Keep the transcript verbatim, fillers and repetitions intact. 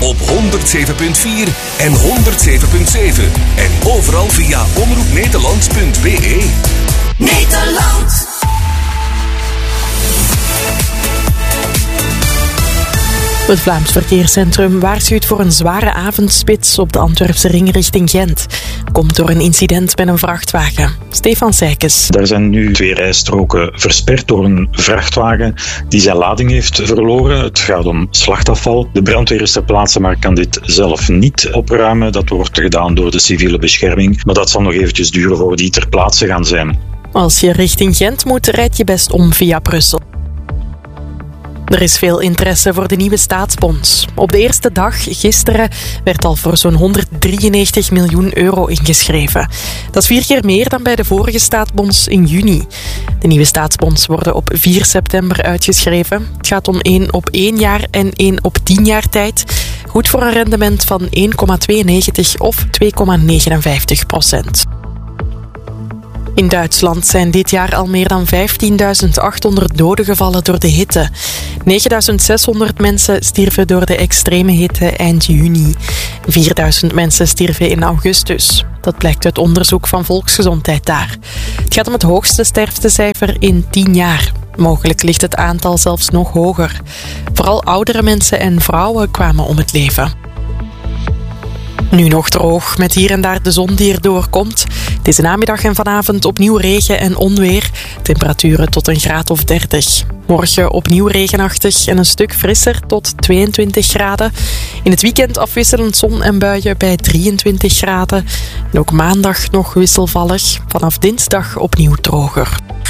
op honderd zeven punt vier en honderd zeven punt zeven. En overal via omroep nederland punt b e. Nederland. Het Vlaams Verkeerscentrum waarschuwt voor een zware avondspits op de Antwerpse ring richting Gent. Komt door een incident met een vrachtwagen. Stefan Seikes. Daar zijn nu twee rijstroken versperd door een vrachtwagen die zijn lading heeft verloren. Het gaat om slachtafval. De brandweer is ter plaatse, maar kan dit zelf niet opruimen. Dat wordt gedaan door de civiele bescherming. Maar dat zal nog eventjes duren voor die ter plaatse gaan zijn. Als je richting Gent moet, rijd je best om via Brussel. Er is veel interesse voor de nieuwe staatsbons. Op de eerste dag, gisteren, werd al voor zo'n honderddrieënnegentig miljoen euro ingeschreven. Dat is vier keer meer dan bij de vorige staatsbons in juni. De nieuwe staatsbons worden op vier september uitgeschreven. Het gaat om één op één jaar en één op tien jaar tijd. Goed voor een rendement van één komma tweeënnegentig of twee komma negenenvijftig procent. In Duitsland zijn dit jaar al meer dan vijftienduizend achthonderd doden gevallen door de hitte. negenduizend zeshonderd mensen stierven door de extreme hitte eind juni. vierduizend mensen stierven in augustus. Dat blijkt uit onderzoek van Volksgezondheid daar. Het gaat om het hoogste sterftecijfer in tien jaar. Mogelijk ligt het aantal zelfs nog hoger. Vooral oudere mensen en vrouwen kwamen om het leven. Nu nog droog, met hier en daar de zon die erdoor komt. Deze namiddag en vanavond opnieuw regen en onweer. Temperaturen tot een graad of dertig. Morgen opnieuw regenachtig en een stuk frisser tot tweeëntwintig graden. In het weekend afwisselend zon en buien bij drieëntwintig graden. En ook maandag nog wisselvallig. Vanaf dinsdag opnieuw droger.